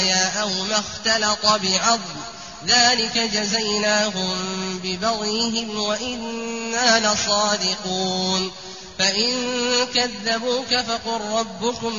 أو ما اختلط بعظم ذلك جزيناهم ببغيهم وإنا لصادقون فإن كذبوك فقل ربكم